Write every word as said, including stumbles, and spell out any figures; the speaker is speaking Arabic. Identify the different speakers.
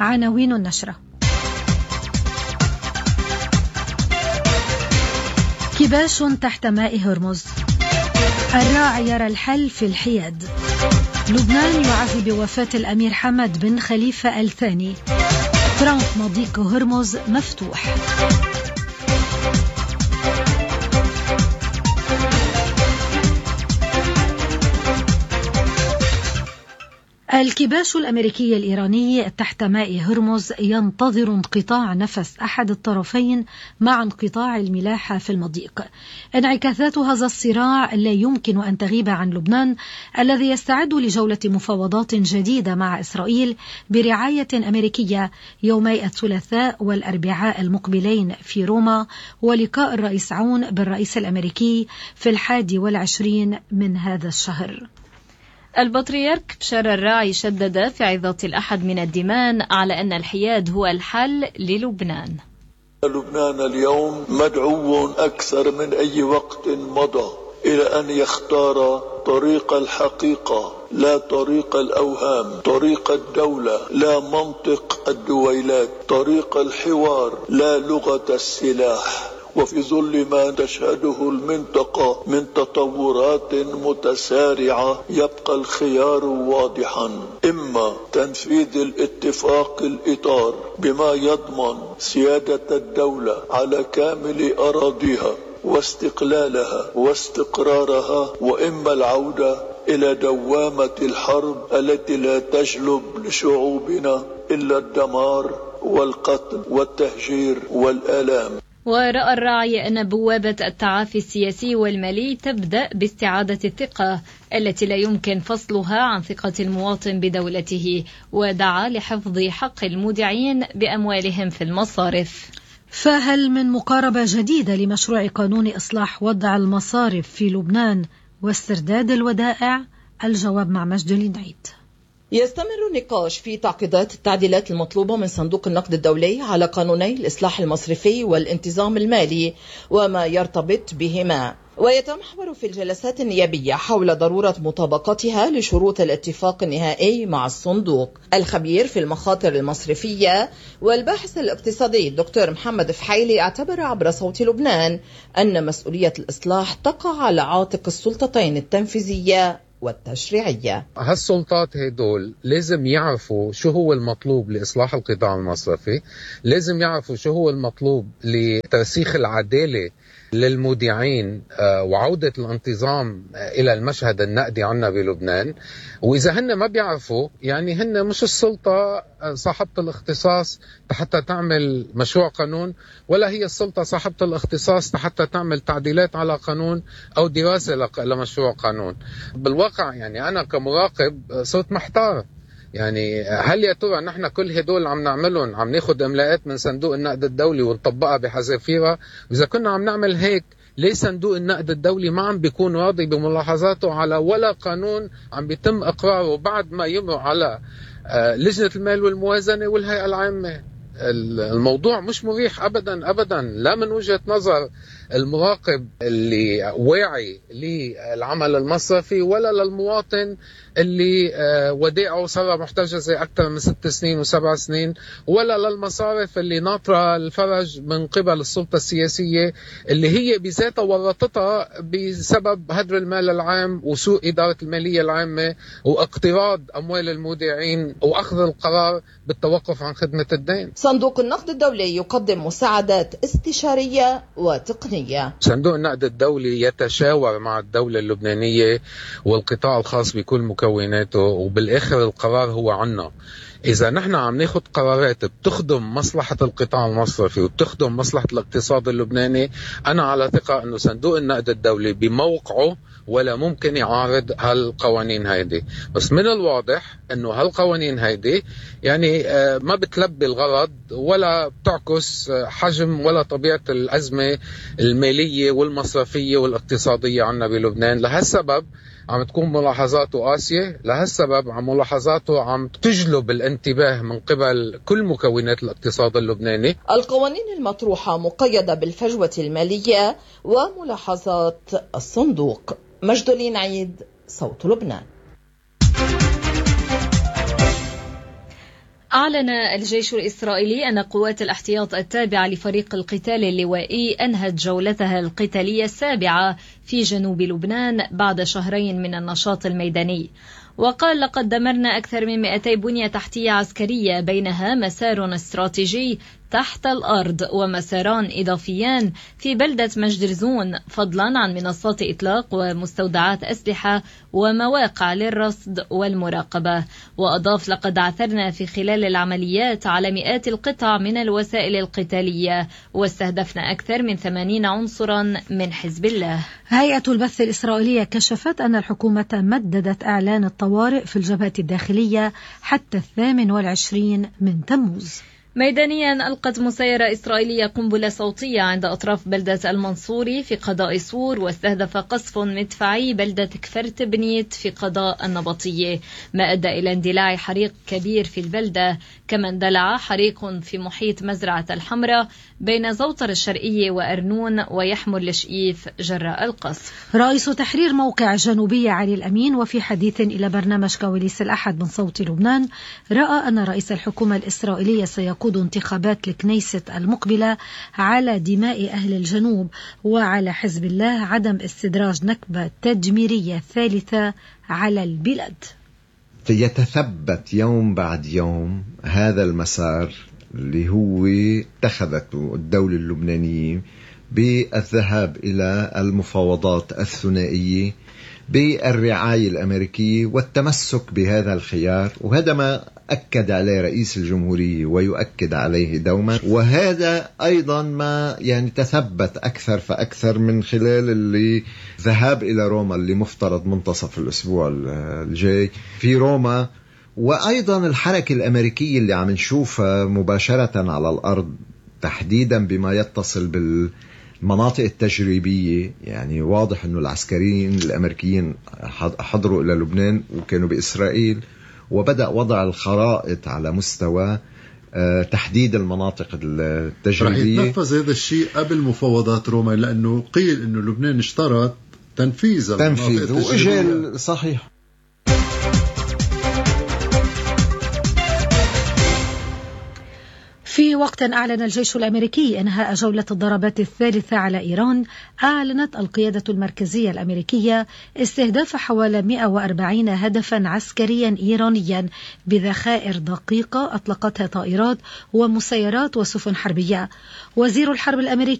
Speaker 1: عناوين النشرة: كباش تحت ماء هرمز، الراعي يرى الحل في الحياد، لبنان يعزي بوفاة الأمير حمد بن خليفة الثاني، ترامب مضيق هرمز مفتوح. الكباش الأمريكي الإيراني تحت ماء هرمز ينتظر انقطاع نفس أحد الطرفين مع انقطاع الملاحة في المضيق. انعكاسات هذا الصراع لا يمكن أن تغيب عن لبنان الذي يستعد لجولة مفاوضات جديدة مع إسرائيل برعاية أمريكية يومي الثلاثاء والأربعاء المقبلين في روما، ولقاء الرئيس عون بالرئيس الأمريكي في الحادي والعشرين من هذا الشهر.
Speaker 2: البطريرك بشار الراعي شدد في عظة الأحد من الديمان على أن الحياد هو الحل للبنان.
Speaker 3: لبنان اليوم مدعو أكثر من أي وقت مضى إلى أن يختار طريق الحقيقة لا طريق الأوهام، طريق الدولة لا منطق الدويلات، طريق الحوار لا لغة السلاح. وفي ظل ما تشهده المنطقة من تطورات متسارعة يبقى الخيار واضحا: إما تنفيذ الاتفاق الإطار بما يضمن سيادة الدولة على كامل أراضيها واستقلالها واستقرارها، وإما العودة إلى دوامة الحرب التي لا تجلب لشعوبنا إلا الدمار والقتل والتهجير والآلام.
Speaker 2: ورأى الراعي أن بوابة التعافي السياسي والمالي تبدأ باستعادة الثقة التي لا يمكن فصلها عن ثقة المواطن بدولته، ودعا لحفظ حق المودعين بأموالهم في المصارف.
Speaker 1: فهل من مقاربة جديدة لمشروع قانون إصلاح وضع المصارف في لبنان واسترداد الودائع؟ الجواب مع مجد النعيد.
Speaker 4: يستمر النقاش في تعقيدات التعديلات المطلوبة من صندوق النقد الدولي على قانوني الإصلاح المصرفي والانتظام المالي وما يرتبط بهما، ويتمحور في الجلسات النيابية حول ضرورة مطابقتها لشروط الاتفاق النهائي مع الصندوق. الخبير في المخاطر المصرفية والباحث الاقتصادي الدكتور محمد فحيلي اعتبر عبر صوت لبنان أن مسؤولية الإصلاح تقع على عاتق السلطتين التنفيذية والتشريعية.
Speaker 5: هالسلطات هدول لازم يعرفوا شو هو المطلوب لإصلاح القطاع المصرفي، لازم يعرفوا شو هو المطلوب لترسيخ العدالة للمودعين وعودة الانتظام إلى المشهد النقدي عنا بلبنان. وإذا هن ما بيعرفوا، يعني هن مش السلطة صاحبة الاختصاص حتى تعمل مشروع قانون، ولا هي السلطة صاحبة الاختصاص حتى تعمل تعديلات على قانون أو دراسة لمشروع قانون. بالواقع يعني أنا كمراقب صرت محتار، يعني هل يا ترى نحن كل هدول عم نعملهم عم ناخد املاءات من صندوق النقد الدولي ونطبقها بحذافيرها؟ واذا كنا عم نعمل هيك، ليه صندوق النقد الدولي ما عم بيكون راضي بملاحظاته على ولا قانون عم بيتم اقراره بعد ما يمر على لجنة المال والموازنة والهيئة العامة؟ الموضوع مش مريح ابدا ابدا، لا من وجهة نظر المراقب اللي واعي للعمل المصرفي، ولا للمواطن اللي ودائعه صار محتجزة أكثر من ست سنين وسبع سنين، ولا للمصارف اللي ناطرة الفرج من قبل السلطة السياسية اللي هي بذاتها ورطتها بسبب هدر المال العام وسوء إدارة المالية العامة واقتراض أموال المودعين وأخذ القرار بالتوقف عن خدمة الدين.
Speaker 4: صندوق النقد الدولي يقدم مساعدات استشارية وتقنية.
Speaker 5: صندوق النقد الدولي يتشاور مع الدولة اللبنانية والقطاع الخاص بكل مكوناته، وبالآخر القرار هو عنا. إذا نحن عم ناخد قرارات بتخدم مصلحة القطاع المصرفي وبتخدم مصلحة الاقتصاد اللبناني، أنا على ثقة أنه صندوق النقد الدولي بموقعه ولا ممكن يعارض هالقوانين هيدي. بس من الواضح أنه هالقوانين هيدي يعني ما بتلبي الغرض ولا بتعكس حجم ولا طبيعة الأزمة المالية والمصرفية والاقتصادية عنا بلبنان. لهالسبب عم تكون ملاحظاته قاسية، لهالسبب عم ملاحظاته عم تجلب الانتباه من قبل كل مكونات الاقتصاد اللبناني.
Speaker 4: القوانين المطروحة مقيدة بالفجوة المالية وملاحظات الصندوق. مجد النعيد، صوت لبنان.
Speaker 2: أعلن الجيش الإسرائيلي أن قوات الاحتياط التابعة لفريق القتال اللوائي أنهت جولتها القتالية السابعة في جنوب لبنان بعد شهرين من النشاط الميداني. وقال: لقد دمرنا أكثر من مئتي بنية تحتية عسكرية، بينها مسار استراتيجي تحت الأرض ومساران إضافيان في بلدة مجدرزون، فضلا عن منصات إطلاق ومستودعات أسلحة ومواقع للرصد والمراقبة. وأضاف: لقد عثرنا في خلال العمليات على مئات القطع من الوسائل القتالية، واستهدفنا أكثر من ثمانين عنصرا من حزب الله.
Speaker 1: هيئة البث الإسرائيلية كشفت أن الحكومة مددت إعلان الطوارئ في الجبهة الداخلية حتى الثامن والعشرين من تموز.
Speaker 2: ميدانيا، ألقت مسيرة إسرائيلية قنبلة صوتية عند أطراف بلدة المنصوري في قضاء صور، واستهدف قصف مدفعي بلدة كفرت بنيت في قضاء النبطية، ما أدى إلى اندلاع حريق كبير في البلدة. كما اندلع حريق في محيط مزرعة الحمراء بين زوطر الشرقية وأرنون ويحمل لشئيف جراء القصف.
Speaker 1: رئيس تحرير موقع جنوبية علي الأمين، وفي حديث إلى برنامج كواليس الأحد من صوت لبنان، رأى أن رئيس الحكومة الإسرائيلية سيقود انتخابات الكنيسة المقبلة على دماء أهل الجنوب، وعلى حزب الله عدم استدراج نكبة تدميرية ثالثة على البلاد.
Speaker 6: يتثبت يوم بعد يوم هذا المسار اللي هو اتخذته الدولة اللبنانية بالذهاب إلى المفاوضات الثنائية بالرعاية الأمريكية والتمسك بهذا الخيار، وهذا ما أكد عليه رئيس الجمهورية ويؤكد عليه دوما، وهذا أيضا ما يعني تثبت أكثر فأكثر من خلال اللي ذهاب إلى روما اللي مفترض منتصف الأسبوع الجاي في روما، وأيضا الحركة الأمريكية اللي عم نشوفها مباشرة على الأرض تحديدا بما يتصل بالمناطق التجريبية. يعني واضح أنه العسكريين الأمريكيين حضروا إلى لبنان وكانوا بإسرائيل، وبدأ وضع الخرائط على مستوى تحديد المناطق التجريبية.
Speaker 7: رح يتنفذ هذا الشيء قبل مفاوضات روما، لأنه قيل أنه لبنان اشترط تنفيذ
Speaker 6: تنفيذ وإجال صحيح.
Speaker 1: في وقت أعلن الجيش الأمريكي إنهاء جولة الضربات الثالثة على إيران، أعلنت القيادة المركزية الأمريكية استهداف حوالي مئة وأربعين هدفا عسكريا إيرانيا بذخائر دقيقة أطلقتها طائرات ومسيرات وسفن حربية. وزير الحرب الأمريكي